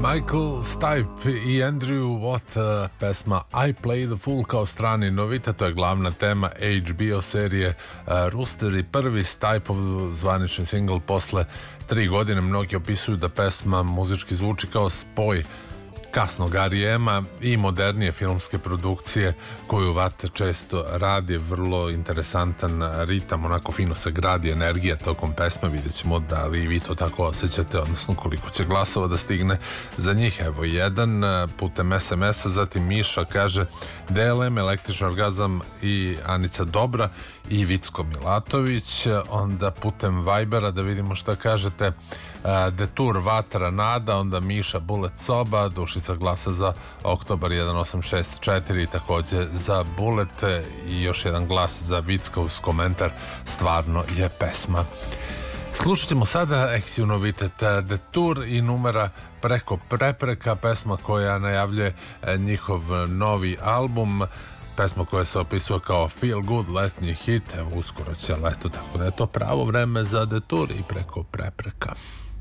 Michael Stipe i Andrew Watt, pesma I Play the Fool kao strani novitet, to je glavna tema HBO serije Rooster i prvi Stipeov zvanični singl posle 3 godine. Mnogi opisuju da pesma muzički zvuči kao spoj kasnog R.E.M.a i modernije filmske produkcije koju Watt često radi. Vrlo interesantan ritam, onako fino se gradi energija tokom pesme. Vidjet ćemo da li vi to tako osjećate, odnosno koliko će glasova da stigne za njih. Evo jedan putem SMS-a, zatim Miša kaže DLM, Električni orgazam i Anica Dobra i Vicko Milatović. Onda putem Vibera da vidimo šta kažete. Detour, Vatra, Nada, onda Miša, Bullet Soba, Dušica glasa za Oktobar 1864 i takođe za Bullet i još jedan glas za Vicka uz komentar stvarno je pesma. Slušat ćemo sada Eksiju novitet Detour i numera Preko prepreka, pesma koja najavljuje njihov novi album, pesma koja se opisuje kao feel good letnji hit. Evo uskoro će leto, tako da je to pravo vreme za Detour i Preko prepreka.